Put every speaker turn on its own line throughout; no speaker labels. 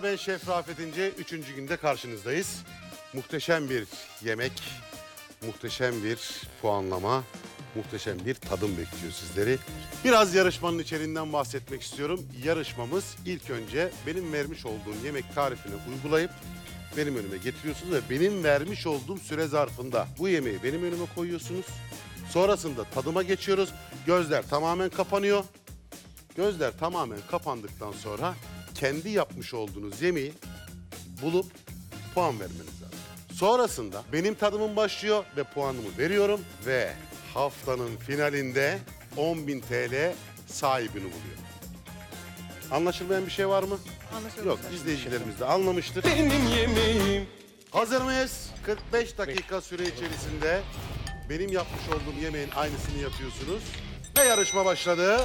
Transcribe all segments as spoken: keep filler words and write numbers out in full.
Merhabalar, ben Şef Rafet İnce. Üçüncü günde karşınızdayız. Muhteşem bir yemek, muhteşem bir puanlama, muhteşem bir tadım bekliyor sizleri. Biraz yarışmanın içeriğinden bahsetmek istiyorum. Yarışmamız ilk önce benim vermiş olduğum yemek tarifini uygulayıp benim önüme getiriyorsunuz ve benim vermiş olduğum süre zarfında bu yemeği benim önüme koyuyorsunuz. Sonrasında tadıma geçiyoruz. Gözler tamamen kapanıyor. Gözler tamamen kapandıktan sonra kendi yapmış olduğunuz yemeği bulup puan vermeniz lazım. Sonrasında benim tadımım başlıyor ve puanımı veriyorum ve haftanın finalinde on bin T L sahibini buluyor. Anlaşılmayan bir şey var mı?
Anlaşıldı.
Yok, izleyicilerimiz de anlamıştır.
Benim yemeğim.
Hazır mıyız? kırk beş dakika süre içerisinde benim yapmış olduğum yemeğin aynısını yapıyorsunuz. Ve yarışma başladı.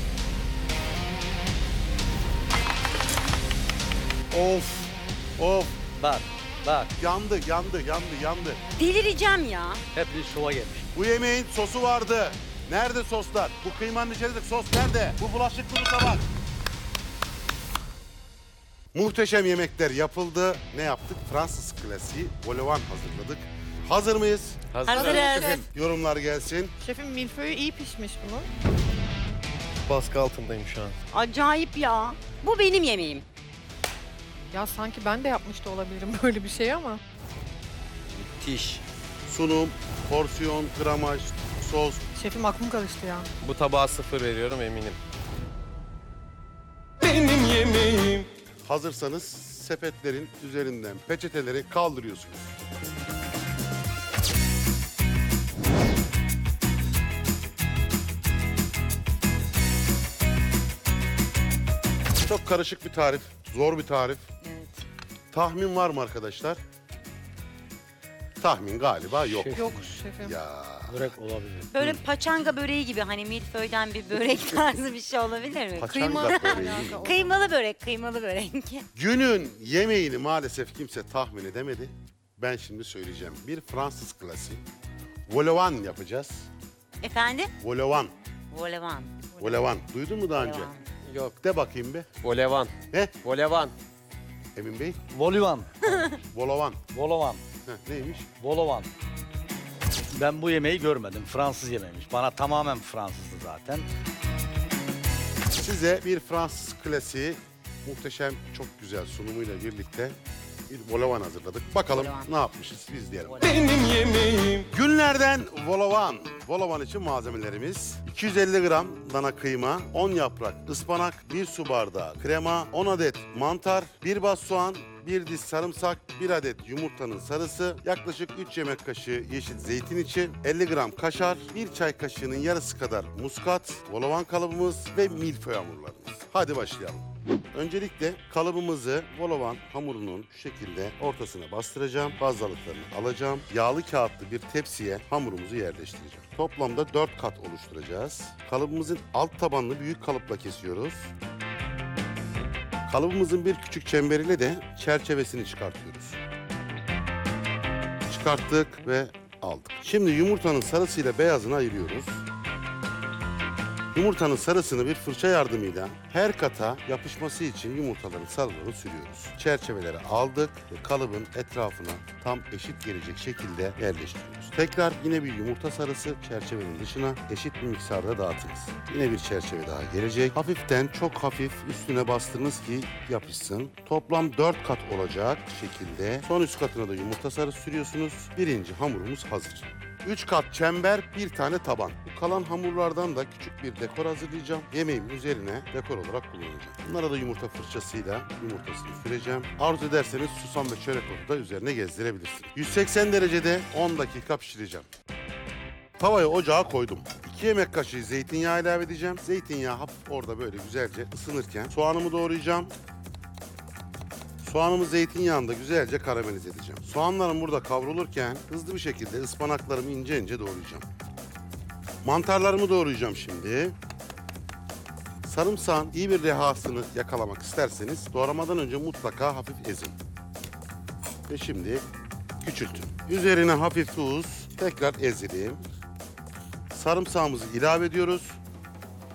Of, of.
Bak, bak.
Yandı, yandı, yandı, yandı.
Delireceğim ya.
Hepiniz şova gelmiş.
Bu yemeğin sosu vardı. Nerede soslar? Bu kıymanın içerisindeki sos nerede? Bu bulaşıklı bu tabak. Muhteşem yemekler yapıldı. Ne yaptık? Fransız klasiği vol au vent hazırladık. Hazır mıyız?
Hazırız.
Yorumlar gelsin.
Şefim milföyü iyi pişmiş bunun.
Baskı altındayım şu an.
Acayip ya. Bu benim yemeğim.
Ya sanki ben de yapmış da olabilirim böyle bir şey ama.
Müthiş.
Sunum, porsiyon, gramaj, sos.
Şefim aklım karıştı ya.
Bu tabağa sıfır veriyorum eminim. Benim yemeğim.
Hazırsanız sepetlerin üzerinden peçeteleri kaldırıyorsunuz. Çok karışık bir tarif, zor bir tarif.
Evet.
Tahmin var mı arkadaşlar? Tahmin galiba yok.
Şef.
Yok şefim.
Ya
Börek olabilir.
Böyle paçanga böreği gibi hani milföyden bir börek tarzı bir şey olabilir mi?
paçanga
Kıyma-
böreği.
Alaka, o-
Kıymalı börek, kıymalı börek.
Günün yemeğini maalesef kimse tahmin edemedi. Ben şimdi söyleyeceğim. Bir Fransız klasiği. Vol au vent yapacağız.
Efendim?
Vol au vent.
Volevan.
Vol au vent. Duydun mu daha önce?
Volevan.
Yok.
De bakayım be.
Volevan.
He?
Volevan.
Emin Bey.
Volivan.
Vol au vent.
Volovan.
Heh, neymiş?
Volovan. Ben bu yemeği görmedim. Fransız yemeğiymiş. Bana tamamen Fransızdı zaten.
Size bir Fransız klasiği muhteşem, çok güzel sunumuyla birlikte bir vol au vent hazırladık. Bakalım
Vol au vent.
ne yapmışız biz diyelim.
Benim yemeğim.
Günlerden vol au vent. Vol au vent için malzemelerimiz iki yüz elli gram dana kıyma, on yaprak ıspanak, bir su bardağı krema, on adet mantar, bir bas soğan, bir diş sarımsak, bir adet yumurtanın sarısı, yaklaşık üç yemek kaşığı yeşil zeytin içi, elli gram kaşar, bir çay kaşığının yarısı kadar muskat, vol au vent kalıbımız ve milföy hamurlarımız. Hadi başlayalım. Öncelikle kalıbımızı vol au vent hamurunun şu şekilde ortasına bastıracağım. Fazlalıklarını alacağım. Yağlı kağıtlı bir tepsiye hamurumuzu yerleştireceğim. Toplamda dört kat oluşturacağız. Kalıbımızın alt tabanını büyük kalıpla kesiyoruz. Kalıbımızın bir küçük çemberiyle de çerçevesini çıkartıyoruz. Çıkarttık ve aldık. Şimdi yumurtanın sarısıyla beyazını ayırıyoruz. Yumurtanın sarısını bir fırça yardımıyla her kata yapışması için yumurtaların sarılarını sürüyoruz. Çerçeveleri aldık ve kalıbın etrafına tam eşit gelecek şekilde yerleştiriyoruz. Tekrar yine bir yumurta sarısı çerçevenin dışına eşit bir miktarda dağıtınız. Yine bir çerçeve daha gelecek. Hafiften çok hafif üstüne bastırınız ki yapışsın. Toplam dört kat olacak şekilde son üst katına da yumurta sarısı sürüyorsunuz. Birinci hamurumuz hazır. Üç kat çember, bir tane taban. Bu kalan hamurlardan da küçük bir dekor hazırlayacağım. Yemeğimin üzerine dekor olarak kullanacağım. Bunlara da yumurta fırçasıyla yumurtasını süreceğim. Arzu ederseniz susam ve çörek otu da üzerine gezdirebilirsiniz. yüz seksen derecede on dakika pişireceğim. Tavaya ocağa koydum. iki yemek kaşığı zeytinyağı ilave edeceğim. Zeytinyağı hafif orada böyle güzelce ısınırken soğanımı doğrayacağım. Soğanımı zeytinyağında güzelce karamelize edeceğim. Soğanlarım burada kavrulurken hızlı bir şekilde ıspanaklarımı ince ince doğrayacağım. Mantarlarımı doğrayacağım şimdi. Sarımsağın iyi bir rehasını yakalamak isterseniz doğramadan önce mutlaka hafif ezin. Ve şimdi küçültün. Üzerine hafif tuz, tekrar ezelim. Sarımsağımızı ilave ediyoruz.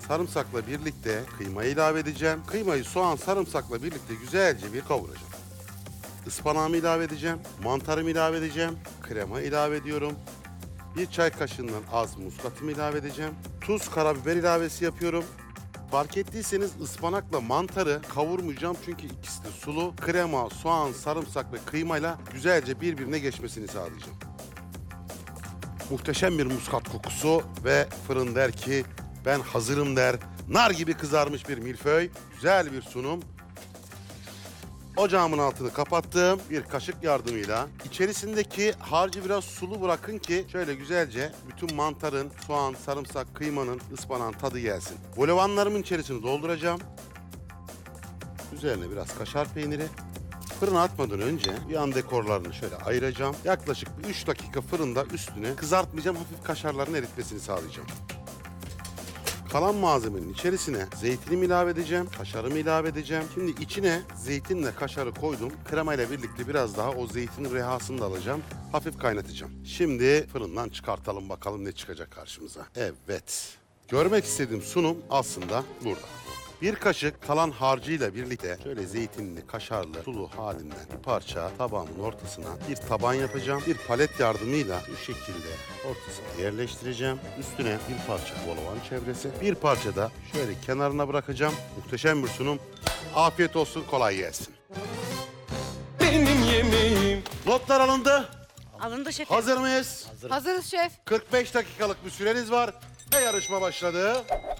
sarımsakla birlikte kıymayı ilave edeceğim. Kıymayı soğan, sarımsakla birlikte güzelce bir kavuracağım. Ispanağımı ilave edeceğim. Mantarımı ilave edeceğim. Krema ilave ediyorum. Bir çay kaşığından az muskatımı ilave edeceğim. Tuz, karabiber ilavesi yapıyorum. Fark ettiyseniz ıspanakla mantarı kavurmayacağım çünkü ikisi de sulu. Krema, soğan, sarımsak ve kıymayla güzelce birbirine geçmesini sağlayacağım. Muhteşem bir muskat kokusu ve fırın der ki ben hazırım der. Nar gibi kızarmış bir milföy, güzel bir sunum. Ocağımın altını kapattım bir kaşık yardımıyla. İçerisindeki harcı biraz sulu bırakın ki şöyle güzelce bütün mantarın, soğan, sarımsak, kıymanın, ıspanağın tadı gelsin. Bolovanlarımın içerisini dolduracağım. Üzerine biraz kaşar peyniri. Fırına atmadan önce yan dekorlarını şöyle ayıracağım. Yaklaşık bir üç dakika fırında üstüne kızartmayacağım. Hafif kaşarların eritmesini sağlayacağım. Kalan malzemenin içerisine zeytinimi ilave edeceğim, kaşarımı ilave edeceğim. Şimdi içine zeytinle kaşarı koydum. Kremayla birlikte biraz daha o zeytinin rehasını da alacağım. Hafif kaynatacağım. Şimdi fırından çıkartalım bakalım ne çıkacak karşımıza. Evet. Görmek istediğim sunum aslında burada. Bir kaşık kalan harcıyla birlikte şöyle zeytinli, kaşarlı, sulu halinden bir parça tabağımın ortasına bir taban yapacağım. Bir palet yardımıyla bu şekilde ortasına yerleştireceğim. Üstüne bir parça bolovan çevresi, bir parça da şöyle kenarına bırakacağım. Muhteşem bir sunum. Afiyet olsun, kolay gelsin.
Benim yemeğim.
Notlar alındı.
Alındı şefim.
Hazır mıyız?
Hazırız şef.
kırk beş dakikalık bir süreniz var ve yarışma başladı.